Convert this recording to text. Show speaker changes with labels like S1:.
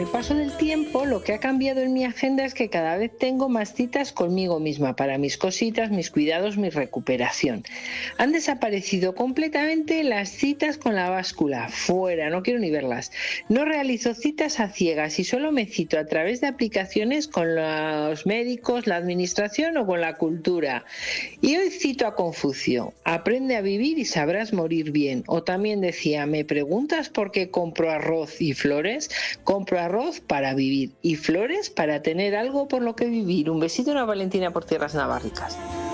S1: paso del tiempo, lo que ha cambiado en mi agenda es que cada vez tengo más citas conmigo misma para mis cositas, mis cuidados, mi recuperación. Han desaparecido completamente las citas con la báscula. Fuera, no quiero ni verlas. No realizo citas a ciegas y solo me cito a través de aplicaciones con los médicos, la administración o con la cultura. Y hoy cito a Confucio: aprende a vivir y sabrás morir bien. O también decía: ¿me preguntas por qué compro arroz y flores? Compro arroz para vivir y flores para tener algo por lo que vivir. Un besito, una Valentina por tierras navarricas.